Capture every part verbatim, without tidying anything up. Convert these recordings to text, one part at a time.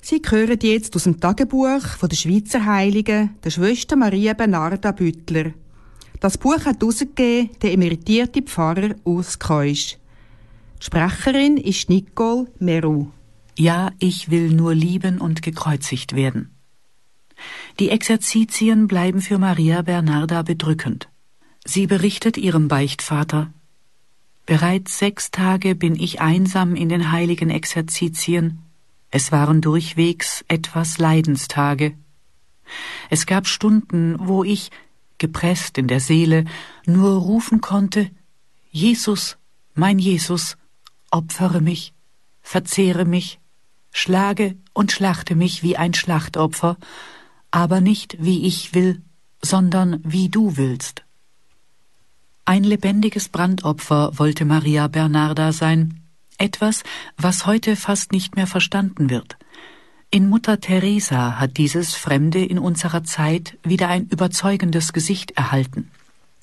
Sie hören jetzt aus dem Tagebuch von der Schweizer Heiligen, der Schwester Maria Bernarda Büttler. Das Buch hat herausgegeben der emeritierte Pfarrer Urs Keusch. Die Sprecherin ist Nicole Meroux. Ja, ich will nur lieben und gekreuzigt werden. Die Exerzitien bleiben für Maria Bernarda bedrückend. Sie berichtet ihrem Beichtvater: Bereits sechs Tage bin ich einsam in den heiligen Exerzitien. Es waren durchwegs etwas Leidenstage. Es gab Stunden, wo ich, gepresst in der Seele, nur rufen konnte: Jesus, mein Jesus, opfere mich, verzehre mich, schlage und schlachte mich wie ein Schlachtopfer, aber nicht wie ich will, sondern wie du willst. Ein lebendiges Brandopfer wollte Maria Bernarda sein, etwas, was heute fast nicht mehr verstanden wird. In Mutter Teresa hat dieses Fremde in unserer Zeit wieder ein überzeugendes Gesicht erhalten.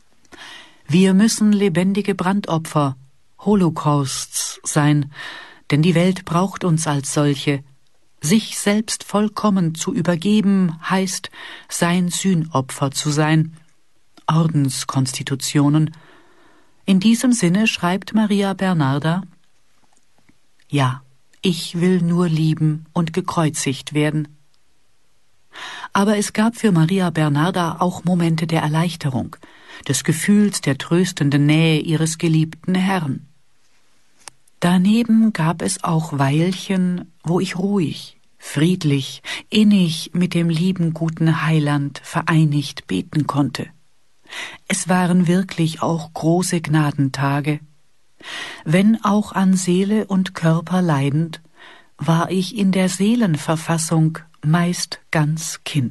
Wir müssen lebendige Brandopfer, Holocausts sein, denn die Welt braucht uns als solche. Sich selbst vollkommen zu übergeben heißt, sein Sühnopfer zu sein. Ordenskonstitutionen. In diesem Sinne schreibt Maria Bernarda: Ja, ich will nur lieben und gekreuzigt werden. Aber es gab für Maria Bernarda auch Momente der Erleichterung, des Gefühls der tröstenden Nähe ihres geliebten Herrn. Daneben gab es auch Weilchen, wo ich ruhig, friedlich, innig mit dem lieben guten Heiland vereinigt beten konnte. Es waren wirklich auch große Gnadentage. Wenn auch an Seele und Körper leidend, war ich in der Seelenverfassung meist ganz Kind.